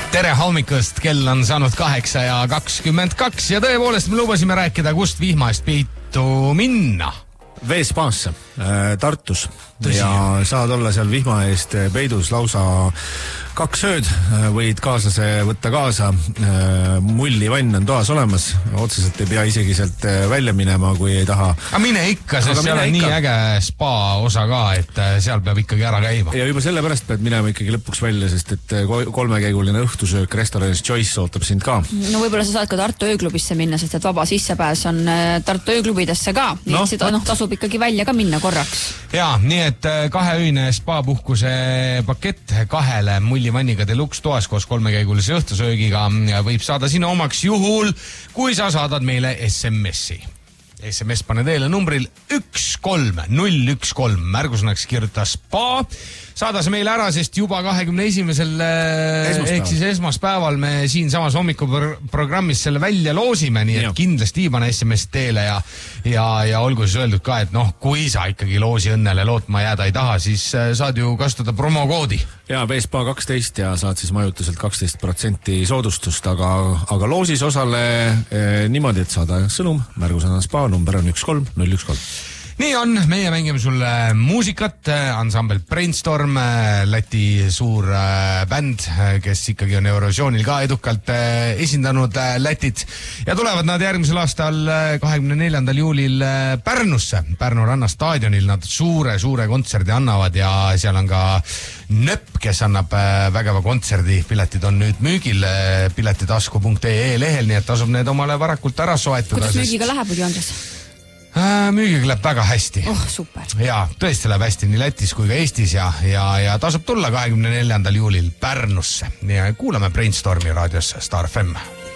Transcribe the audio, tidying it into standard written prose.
Tere hommikust, kell on saanud 8:22 ja tõepoolest me lubasime rääkida, kust vihmast peitu minna. Veespaasse Tartus. Ja saad olla seal vihma eest peidus lausa 2 ööd, võid kaaslase võtta kaasa, mullivann on toas olemas, otseselt ei pea isegi sealt välja minema, kui ei taha. Aga mine ikka, sest seal on nii äge spa osa ka, et seal peab ikkagi ära käima. Ja juba sellepärast pead minema ikkagi lõpuks välja, sest et 3-käiguline õhtusöök restoranis Choice ootab sind ka. No võib-olla sa saad ka Tartu ööklubisse minna, sest et vaba sissepääs on Tartu ööklubidesse ka, nii et seda tasub ikkagi välja ka minna korraks. Jaa, nii et 2-öine spa-puhkuse pakett 2 mullivanniga deluxe toas koos 3-käigulise õhtusöögiga võib saada sina omaks juhul, kui sa saadad meile SMS-i. SMS pane teele numbril 13013, märgusõnaks kirjuta spa. Saada see meile ära, sest juba 21. ehk siis esmaspäeval me siin samas hommikuprogrammis selle välja loosime, nii et kindlasti pane SMS teele ja olgu siis öeldud ka, et kui sa ikkagi loosi õnnele lootma jääda ei taha, siis saad ju kasutada promokoodi. Ja Veespa 12 ja saad siis majutuselt 12% soodustust, aga loosis osale niimoodi, et saada sõnum, märgusõna spa, number on 13013. Nii on, meie mängime sulle muusikat, ansambel Brainstorm, Läti suur bänd, kes ikkagi on Eurovisioonil ka edukalt esindanud Lätit ja tulevad nad järgmisel aastal 24. juulil Pärnusse, Pärnu rannastaadionil nad suure kontserdi annavad ja seal on ka Nöpp, kes annab vägeva kontserdi, piletid on nüüd müügil piletitasku.ee lehel, nii et tasub need omale varakult ära soetada. Kuidas müügiga läheb, Andres? Müügiga läheb väga hästi. Super. Ja tõesti läheb hästi nii Lätis kui ka Eestis ja tasub tulla 24. juulil Pärnusse. Ja kuulame Brainstormi raadios Star FM.